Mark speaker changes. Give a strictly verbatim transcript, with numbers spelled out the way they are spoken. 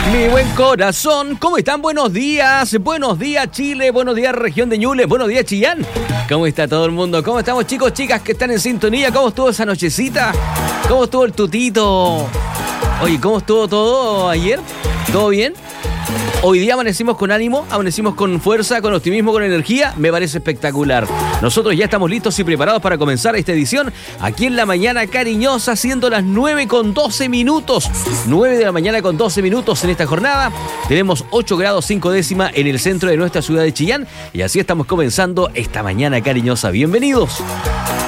Speaker 1: Mi buen corazón, ¿cómo están? Buenos días, buenos días Chile, buenos días región de Ñuble, buenos días Chillán. ¿Cómo está todo el mundo? ¿Cómo estamos chicos, chicas que están en sintonía? ¿Cómo estuvo esa nochecita? ¿Cómo estuvo el tutito? Oye, ¿cómo estuvo todo ayer? ¿Todo bien? Hoy día amanecimos con ánimo, amanecimos con fuerza, con optimismo, con energía. Me parece espectacular. Nosotros ya estamos listos y preparados para comenzar esta edición aquí en La Mañana Cariñosa, siendo las nueve con doce minutos. nueve de la mañana con doce minutos en esta jornada. Tenemos ocho grados cinco décimas en el centro de nuestra ciudad de Chillán. Y así estamos comenzando esta Mañana Cariñosa. Bienvenidos.